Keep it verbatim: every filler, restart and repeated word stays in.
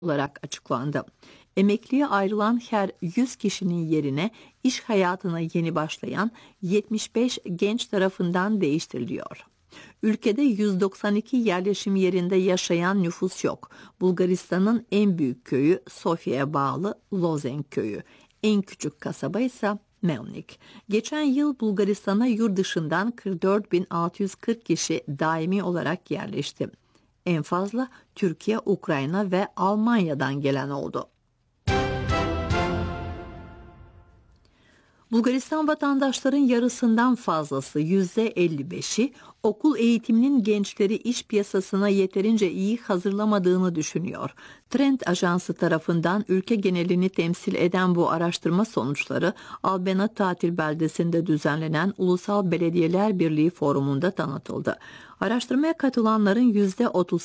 olarak açıklandı. Emekliye ayrılan her yüz kişinin yerine iş hayatına yeni başlayan yetmiş beş genç tarafından değiştiriliyor. Ülkede yüz doksan iki yerleşim yerinde yaşayan nüfus yok. Bulgaristan'ın en büyük köyü Sofya'ya bağlı Lozen köyü. En küçük kasaba ise Melnik. Geçen yıl Bulgaristan'a yurt dışından kırk dört bin altı yüz kırk kişi daimi olarak yerleşti. En fazla Türkiye, Ukrayna ve Almanya'dan gelen oldu. Bulgaristan vatandaşların yarısından fazlası yüzde elli beşi okul eğitiminin gençleri iş piyasasına yeterince iyi hazırlamadığını düşünüyor. Trend Ajansı tarafından ülke genelini temsil eden bu araştırma sonuçları Albena tatil beldesinde düzenlenen Ulusal Belediyeler Birliği Forumu'nda tanıtıldı. Araştırmaya katılanların yüzde otuz